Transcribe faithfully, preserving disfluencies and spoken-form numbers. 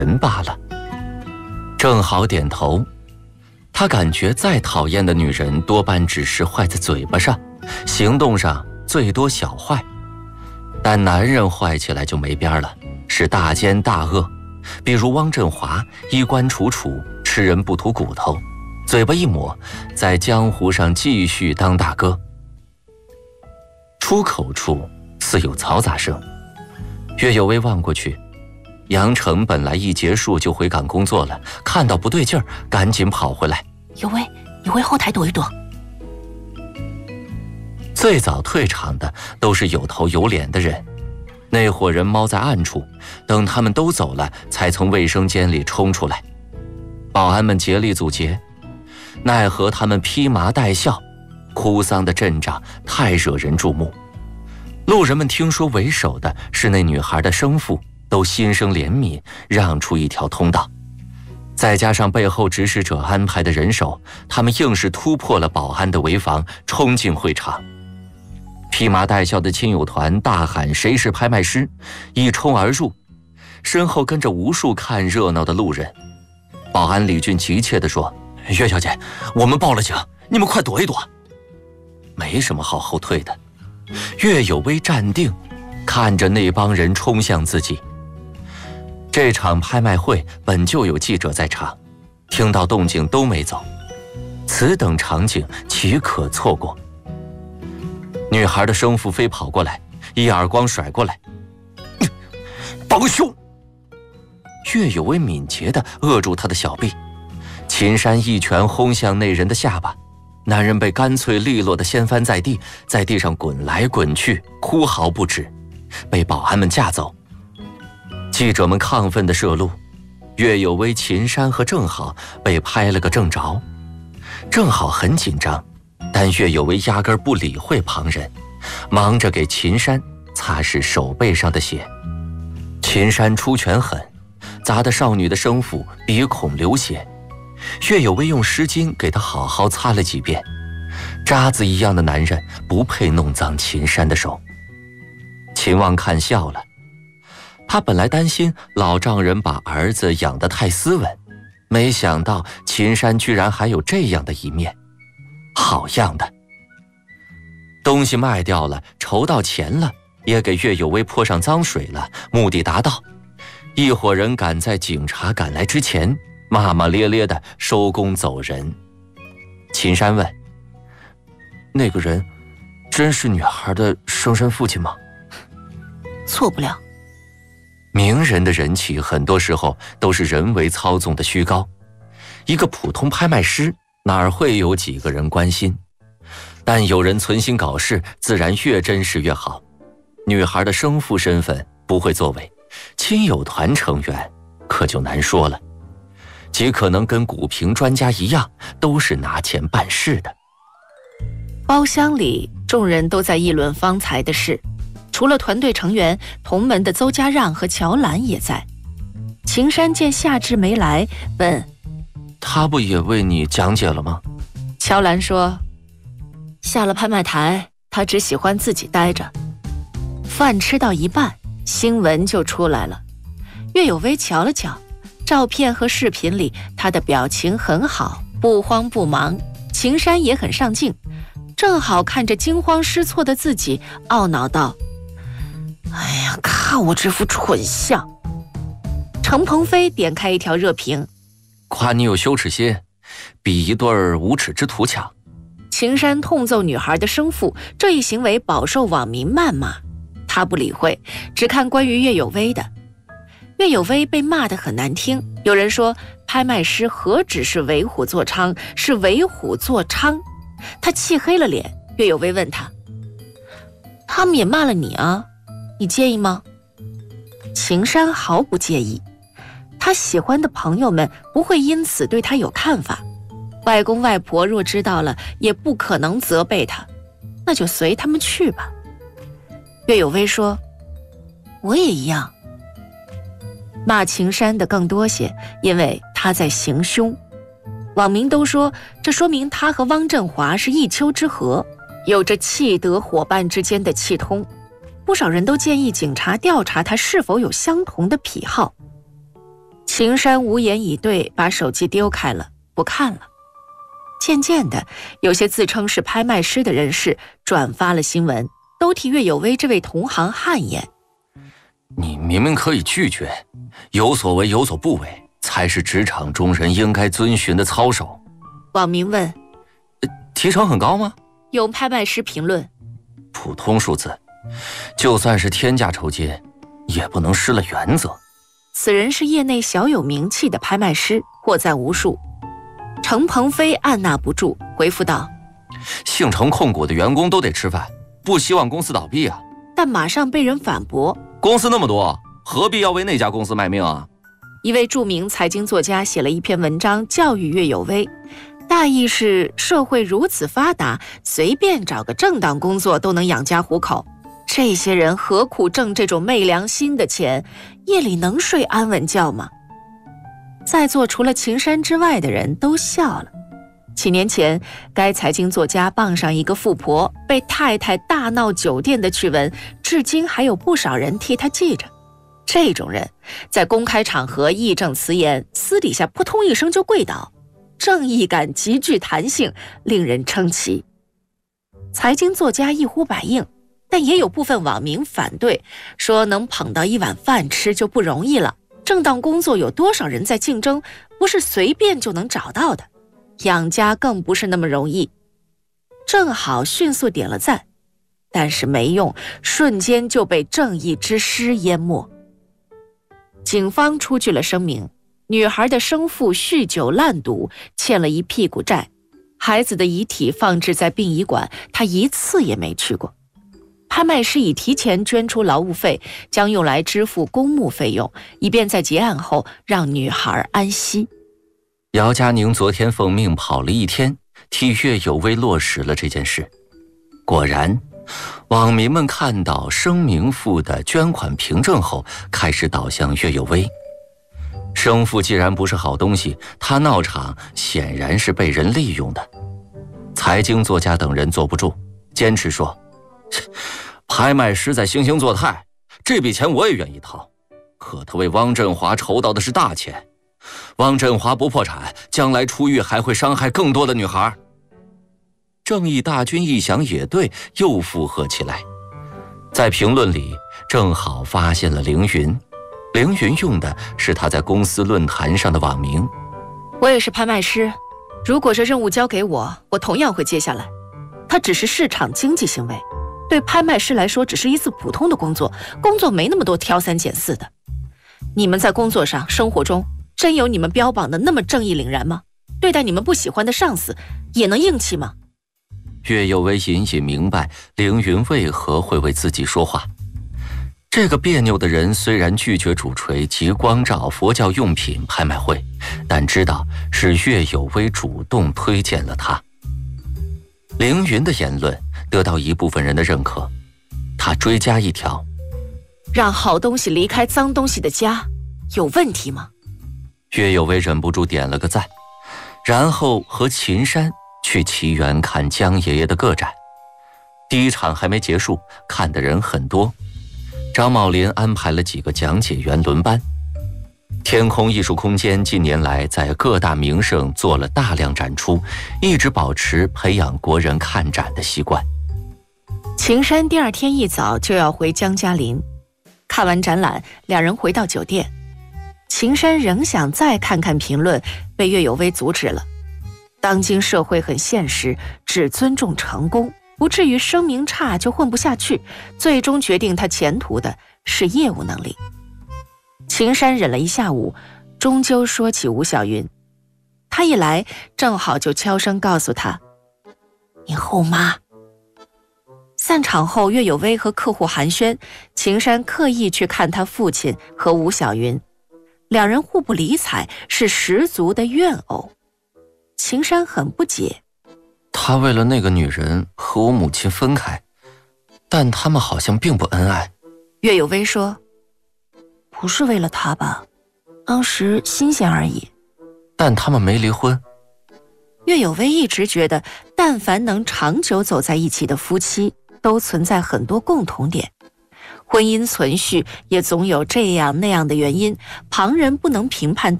人罢了。正好点头，他感觉再讨厌的女人多半只是坏在嘴巴上，行动上最多小坏，但男人坏起来就没边了，是大奸大恶。比如汪振华衣冠楚楚，吃人不吐骨头，嘴巴一抹，在江湖上继续当大哥。出口处似有嘈杂声，岳有为望过去，杨成本来一结束就回赶工作了，看到不对劲儿，赶紧跑回来。 有为，你回后台躲一躲。 最早退场的都是有头有脸的人，那伙人猫在暗处，等他们都走了，才从卫生间里冲出来。保安们竭力阻截，奈何他们披麻戴孝，哭丧的阵仗太惹人注目。路人们听说为首的是那女孩的生父，都心生怜悯，让出一条通道。再加上背后指使者安排的人手，他们硬是突破了保安的围防，冲进会场。披麻戴孝的亲友团大喊谁是拍卖师，一冲而入，身后跟着无数看热闹的路人。保安李俊急切地说，岳小姐，我们报了警，你们快躲一躲。没什么好后退的，岳有为站定，看着那帮人冲向自己。这场拍卖会本就有记者在场，听到动静都没走，此等场景岂可错过。女孩的生父飞跑过来，一耳光甩过来，帮凶！岳有为敏捷地扼住他的小臂，秦山一拳轰向那人的下巴，男人被干脆利落地掀翻在地，在地上滚来滚去，哭嚎不止，被保安们架走。记者们亢奋地摄录，岳有为、秦山和郑好被拍了个正着。郑好很紧张，但岳有为压根不理会旁人，忙着给秦山擦拭手背上的血。秦山出拳狠，砸得少女的生父鼻孔流血，岳有为用湿巾给他好好擦了几遍。渣子一样的男人不配弄脏秦山的手。秦望看笑了，他本来担心老丈人把儿子养得太斯文，没想到秦山居然还有这样的一面，好样的。东西卖掉了，筹到钱了，也给岳有为泼上脏水了，目的达到。一伙人赶在警察赶来之前，骂骂咧咧地收工走人。秦山问，那个人真是女孩的生身父亲吗？ 错不了。 名人的人气很多时候都是人为操纵的虚高，一个普通拍卖师哪儿会有几个人关心？但有人存心搞事，自然越真实越好。女孩的生父身份不会作为，亲友团成员可就难说了，极可能跟股评专家一样，都是拿钱办事的。 包厢里众人都在议论方才的事，除了团队成员，同门的邹家让和乔兰也在。秦山见夏至没来，问， 他不也为你讲解了吗？ 乔兰说，下了拍卖台，他只喜欢自己待着。饭吃到一半，新闻就出来了。岳有为瞧了瞧照片和视频里，他的表情很好，不慌不忙。秦山也很上镜，正好看着惊慌失措的自己，懊恼道，哎呀，看我这副蠢相。程鹏飞点开一条热评， 夸你有羞耻心，比一对无耻之徒强。 秦山痛揍女孩的生父，这一行为饱受网民谩骂，他不理会，只看关于岳有为的。岳有为被骂得很难听，有人说拍卖师何止是为虎作伥，是为虎作伥。他气黑了脸，岳有为问他，他们也骂了你啊，你介意吗？秦山毫不介意，他喜欢的朋友们不会因此对他有看法，外公外婆若知道了，也不可能责备他，那就随他们去吧。岳有为说，我也一样。骂秦山的更多些，因为他在行凶。网民都说，这说明他和汪振华是一丘之貉，有着契德伙伴之间的契通。不少人都建议警察调查他是否有相同的癖好。 秦山无言以对，把手机丢开了，不看了。渐渐的，有些自称是拍卖师的人士转发了新闻，都替岳有为这位同行汗颜。 你明明可以拒绝，有所为有所不为，才是职场中人应该遵循的操守。 网民问： 呃、提成很高吗？ 有拍卖师评论： 普通数字，就算是天价酬金，也不能失了原则。 此人是业内小有名气的拍卖师，获赞无数。程鹏飞按捺不住，回复道： 姓程控股的员工都得吃饭，不希望公司倒闭啊。 但马上被人反驳： 公司那么多，何必要为那家公司卖命啊？ 一位著名财经作家写了一篇文章教育岳有为，大意是社会如此发达，随便找个正当工作都能养家糊口，这些人何苦挣这种昧良心的钱？夜里能睡安稳觉吗？在座除了秦山之外的人都笑了。几年前，该财经作家傍上一个富婆被太太大闹酒店的趣闻，至今还有不少人替他记着。这种人在公开场合义正辞严，私底下扑通一声就跪倒，正义感极具弹性，令人称奇。财经作家一呼百应，但也有部分网民反对，说能捧到一碗饭吃就不容易了，正当工作有多少人在竞争，不是随便就能找到的，养家更不是那么容易。正好迅速点了赞，但是没用，瞬间就被正义之师淹没。警方出具了声明，女孩的生父酗酒烂赌，欠了一屁股债，孩子的遗体放置在殡仪馆，他一次也没去过。拍卖师已提前捐出劳务费，将用来支付公墓费用，以便在结案后让女孩安息。 姚佳宁昨天奉命跑了一天，替岳有为落实了这件事。果然，网民们看到生明父的捐款凭证后，开始倒向岳有为。生父既然不是好东西，他闹场显然是被人利用的。财经作家等人坐不住，坚持说：拍卖师在惺惺作态，这笔钱我也愿意掏，可他为汪振华筹到的是大钱，汪振华不破产，将来出狱还会伤害更多的女孩。正义大军一想也对，又附和起来。在评论里正好发现了凌云，凌云用的是他在公司论坛上的网名。 我也是拍卖师，如果这任务交给我，我同样会接下来。它只是市场经济行为，对拍卖师来说只是一次普通的工作，工作没那么多挑三拣四的。你们在工作上、生活中真有你们标榜的那么正义凛然吗？对待你们不喜欢的上司也能硬气吗？ 岳有为隐隐明白凌云为何会为自己说话。这个别扭的人虽然拒绝主锤及光照佛教用品拍卖会，但知道是岳有为主动推荐了他。凌云的言论得到一部分人的认可，他追加一条： 让好东西离开脏东西的家，有问题吗？ 岳有为忍不住点了个赞，然后和秦山去奇缘看江爷爷的个展。第一场还没结束，看的人很多。张茂林安排了几个讲解员轮班。天空艺术空间近年来在各大名胜做了大量展出，一直保持培养国人看展的习惯。 秦山第二天一早就要回江嘉林，看完展览，两人回到酒店。秦山仍想再看看评论，被岳有为阻止了。当今社会很现实，只尊重成功，不至于声名差就混不下去，最终决定他前途的是业务能力。秦山忍了一下午，终究说起吴小云。他一来，正好就悄声告诉他：你后妈。散场后，岳有为和客户寒暄，秦山刻意去看他父亲和吴小云，两人互不理睬，是十足的怨偶。秦山很不解， 他为了那个女人和我母亲分开，但他们好像并不恩爱。 岳有为说：不是为了他吧，当时新鲜而已。 但他们没离婚。 岳有为一直觉得，但凡能长久走在一起的夫妻，都存在很多共同点， 婚姻存续也总有这样那样的原因，旁人不能评判